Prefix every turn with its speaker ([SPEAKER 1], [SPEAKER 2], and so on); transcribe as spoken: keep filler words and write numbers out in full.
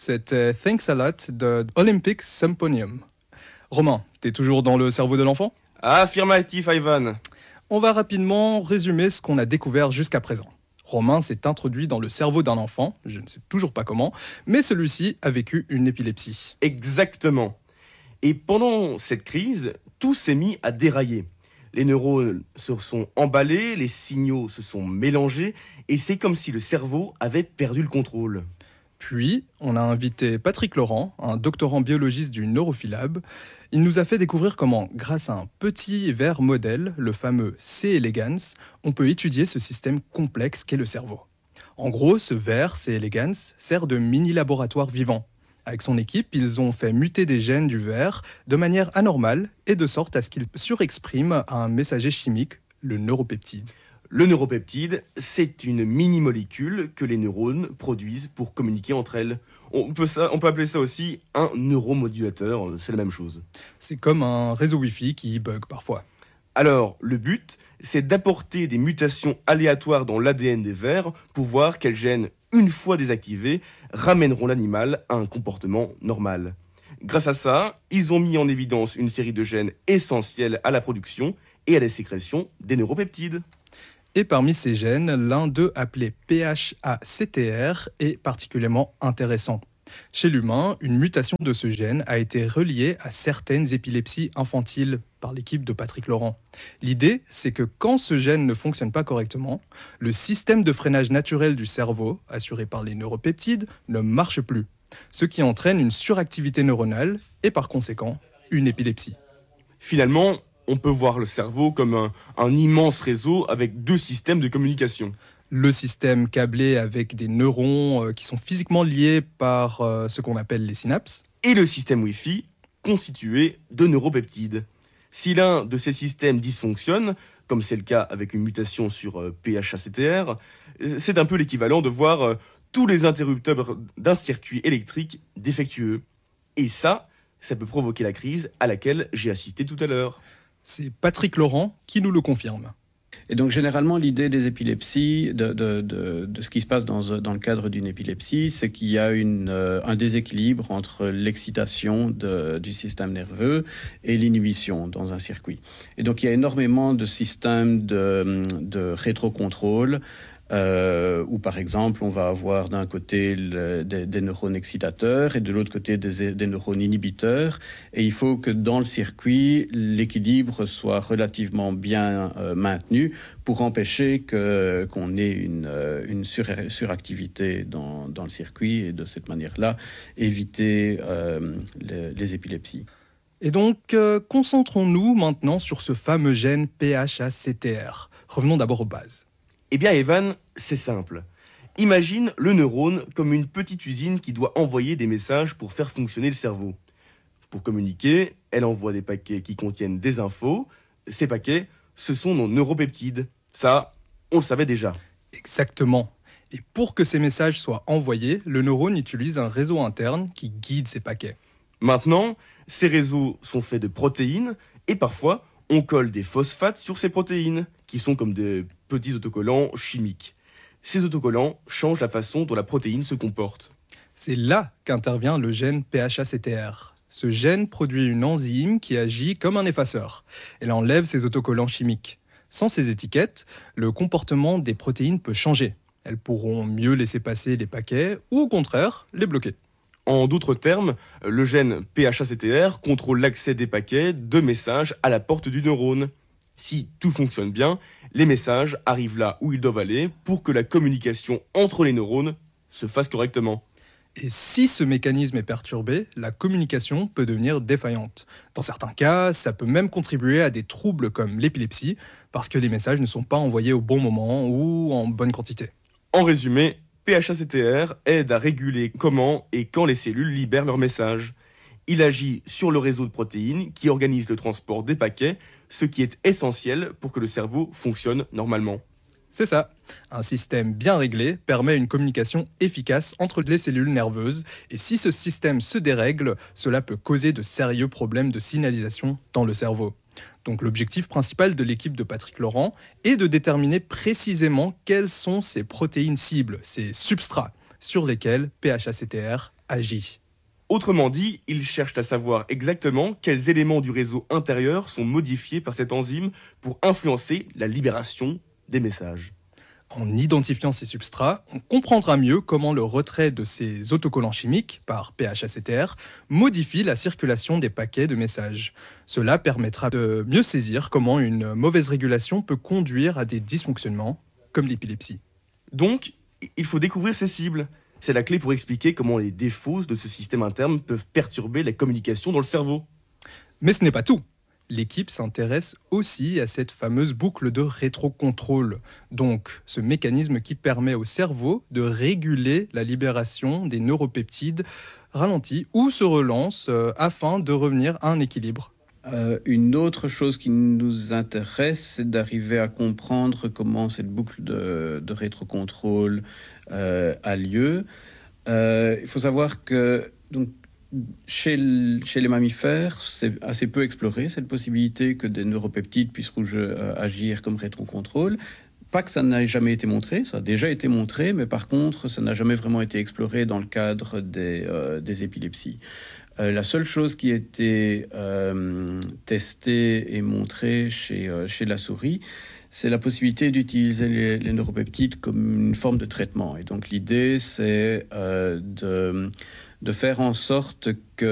[SPEAKER 1] C'était Thanks a Lot de Olympic Symphonium. Romain, t'es toujours dans le cerveau de l'enfant ?
[SPEAKER 2] Affirmatif, Ivan.
[SPEAKER 1] On va rapidement résumer ce qu'on a découvert jusqu'à présent. Romain s'est introduit dans le cerveau d'un enfant, je ne sais toujours pas comment, mais celui-ci a vécu une épilepsie.
[SPEAKER 2] Exactement. Et pendant cette crise, tout s'est mis à dérailler. Les neurones se sont emballés, les signaux se sont mélangés, et c'est comme si le cerveau avait perdu le contrôle.
[SPEAKER 1] Puis, on a invité Patrick Laurent, un doctorant biologiste du Neurophilab. Il nous a fait découvrir comment, grâce à un petit verre modèle, le fameux C. elegans, on peut étudier ce système complexe qu'est le cerveau. En gros, ce verre C. elegans sert de mini-laboratoire vivant. Avec son équipe, ils ont fait muter des gènes du verre de manière anormale et de sorte à ce qu'il surexprime un messager chimique, le neuropeptide.
[SPEAKER 2] Le neuropeptide, c'est une mini-molécule que les neurones produisent pour communiquer entre elles. On peut, ça, on peut appeler ça aussi un neuromodulateur, c'est la même chose.
[SPEAKER 1] C'est comme un réseau Wi-Fi qui bug parfois.
[SPEAKER 2] Alors, le but, c'est d'apporter des mutations aléatoires dans l'A D N des vers pour voir quels gènes, une fois désactivés, ramèneront l'animal à un comportement normal. Grâce à ça, ils ont mis en évidence une série de gènes essentiels à la production et à la sécrétion des neuropeptides.
[SPEAKER 1] Et parmi ces gènes, l'un d'eux appelé P H A C T R est particulièrement intéressant. Chez l'humain, une mutation de ce gène a été reliée à certaines épilepsies infantiles par l'équipe de Patrick Laurent. L'idée, c'est que quand ce gène ne fonctionne pas correctement, le système de freinage naturel du cerveau, assuré par les neuropeptides, ne marche plus, ce qui entraîne une suractivité neuronale et par conséquent, une épilepsie.
[SPEAKER 2] Finalement, on peut voir le cerveau comme un, un immense réseau avec deux systèmes de communication.
[SPEAKER 1] Le système câblé avec des neurones euh, qui sont physiquement liés par euh, ce qu'on appelle les synapses.
[SPEAKER 2] Et le système Wi-Fi, constitué de neuropeptides. Si l'un de ces systèmes dysfonctionne, comme c'est le cas avec une mutation sur euh, P H A C T R, c'est un peu l'équivalent de voir euh, tous les interrupteurs d'un circuit électrique défectueux. Et ça, ça peut provoquer la crise à laquelle j'ai assisté tout à l'heure.
[SPEAKER 1] C'est Patrick Laurent qui nous le confirme.
[SPEAKER 3] Et donc, généralement, l'idée des épilepsies, de, de, de, de ce qui se passe dans, dans le cadre d'une épilepsie, c'est qu'il y a une, euh, un déséquilibre entre l'excitation de, du système nerveux et l'inhibition dans un circuit. Et donc, il y a énormément de systèmes de, de rétrocontrôle, Euh, où par exemple on va avoir d'un côté le, des, des neurones excitateurs et de l'autre côté des, des neurones inhibiteurs, et il faut que dans le circuit l'équilibre soit relativement bien euh, maintenu pour empêcher que, qu'on ait une, euh, une sur, suractivité dans, dans le circuit, et de cette manière-là éviter euh, les, les épilepsies.
[SPEAKER 1] Et donc, euh, concentrons-nous maintenant sur ce fameux gène P H A C T R. Revenons d'abord aux bases.
[SPEAKER 2] Eh bien, Evan, c'est simple. Imagine le neurone comme une petite usine qui doit envoyer des messages pour faire fonctionner le cerveau. Pour communiquer, elle envoie des paquets qui contiennent des infos. Ces paquets, ce sont nos neuropeptides. Ça, on le savait déjà.
[SPEAKER 1] Exactement. Et pour que ces messages soient envoyés, le neurone utilise un réseau interne qui guide ces paquets.
[SPEAKER 2] Maintenant, ces réseaux sont faits de protéines et parfois, on colle des phosphates sur ces protéines, qui sont comme des petits autocollants chimiques. Ces autocollants changent la façon dont la protéine se comporte.
[SPEAKER 1] C'est là qu'intervient le gène P H A C T R. Ce gène produit une enzyme qui agit comme un effaceur. Elle enlève ces autocollants chimiques. Sans ces étiquettes, le comportement des protéines peut changer. Elles pourront mieux laisser passer les paquets ou au contraire, les bloquer.
[SPEAKER 2] En d'autres termes, le gène P H A C T R contrôle l'accès des paquets de messages à la porte du neurone. Si tout fonctionne bien, les messages arrivent là où ils doivent aller pour que la communication entre les neurones se fasse correctement.
[SPEAKER 1] Et si ce mécanisme est perturbé, la communication peut devenir défaillante. Dans certains cas, ça peut même contribuer à des troubles comme l'épilepsie, parce que les messages ne sont pas envoyés au bon moment ou en bonne quantité.
[SPEAKER 2] En résumé, P H A C T R aide à réguler comment et quand les cellules libèrent leurs messages. Il agit sur le réseau de protéines qui organise le transport des paquets, ce qui est essentiel pour que le cerveau fonctionne normalement.
[SPEAKER 1] C'est ça. Un système bien réglé permet une communication efficace entre les cellules nerveuses, et si ce système se dérègle, cela peut causer de sérieux problèmes de signalisation dans le cerveau. Donc l'objectif principal de l'équipe de Patrick Laurent est de déterminer précisément quelles sont ces protéines cibles, ces substrats, sur lesquels P H A C T R agit.
[SPEAKER 2] Autrement dit, ils cherchent à savoir exactement quels éléments du réseau intérieur sont modifiés par cette enzyme pour influencer la libération des messages.
[SPEAKER 1] En identifiant ces substrats, on comprendra mieux comment le retrait de ces autocollants chimiques par P H A C T R modifie la circulation des paquets de messages. Cela permettra de mieux saisir comment une mauvaise régulation peut conduire à des dysfonctionnements, comme l'épilepsie.
[SPEAKER 2] Donc, il faut découvrir ces cibles. C'est la clé pour expliquer comment les défauts de ce système interne peuvent perturber la communication dans le cerveau.
[SPEAKER 1] Mais ce n'est pas tout. L'équipe s'intéresse aussi à cette fameuse boucle de rétrocontrôle, donc ce mécanisme qui permet au cerveau de réguler la libération des neuropeptides ralentis ou se relance euh, afin de revenir à un équilibre.
[SPEAKER 3] Euh, une autre chose qui nous intéresse, c'est d'arriver à comprendre comment cette boucle de, de rétrocontrôle euh, a lieu. Euh, il faut savoir que donc, Chez, l- chez les mammifères, c'est assez peu exploré, cette possibilité que des neuropeptides puissent rouge- euh, agir comme rétrocontrôle. Pas que ça n'a jamais été montré, ça a déjà été montré, mais par contre, ça n'a jamais vraiment été exploré dans le cadre des, euh, des épilepsies. Euh, la seule chose qui a été euh, testée et montrée chez, euh, chez la souris, c'est la possibilité d'utiliser les, les neuropeptides comme une forme de traitement. Et donc l'idée, c'est euh, de, de faire en sorte que